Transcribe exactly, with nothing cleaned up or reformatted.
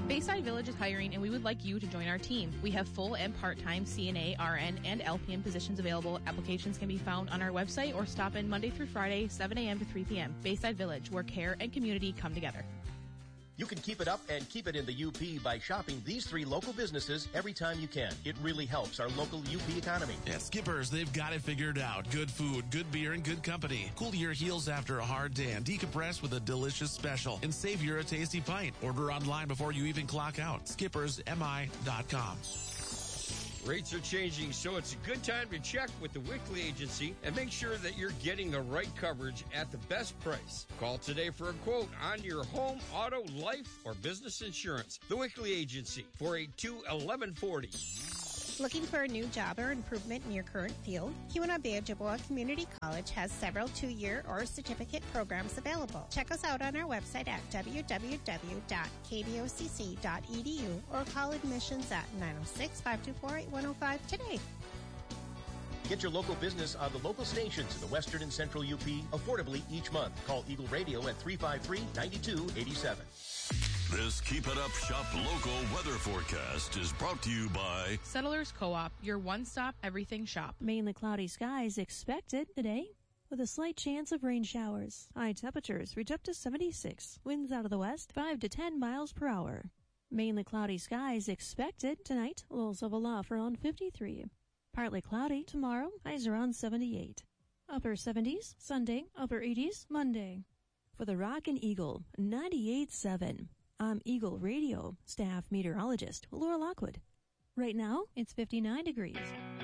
Bayside Village is hiring, and we would like you to join our team. We have full and part-time C N A, R N, and L P N positions available. Applications can be found on our website or stop in Monday through Friday, seven a.m. to three p.m. Bayside Village, where care and community come together. You can keep it up and keep it in the U P by shopping these three local businesses every time you can. It really helps our local U P economy. At Skipper's, they've got it figured out. Good food, good beer, and good company. Cool your heels after a hard day and decompress with a delicious special and savor a tasty pint. Order online before you even clock out. Skippers M I dot com. Rates are changing, so it's a good time to check with the Wickley Agency and make sure that you're getting the right coverage at the best price. Call today for a quote on your home, auto, life, or business insurance. The Wickley Agency, four eight two, one one four zero. Looking for a new job or improvement in your current field? Keweenaw Ojibwa Community College has several two-year or certificate programs available. Check us out on our website at w w w dot k b o c c dot e d u or call admissions at nine oh six, five two four, eight one oh five today. Get your local business on the local stations in the western and central U P affordably each month. Call Eagle Radio at three five three, nine two eight seven. This Keep It Up Shop local weather forecast is brought to you by Settlers Co-op, your one-stop everything shop. Mainly cloudy skies expected today, with a slight chance of rain showers. High temperatures reach up to seventy-six. Winds out of the west, five to ten miles per hour. Mainly cloudy skies expected tonight. Lows of aloft around fifty-three. Partly cloudy tomorrow. Highs around seventy-eight. Upper seventies Sunday. Upper eighties Monday. For the Rock and Eagle ninety-eight point seven. I'm Eagle Radio staff meteorologist Laura Lockwood. Right now, it's fifty-nine degrees.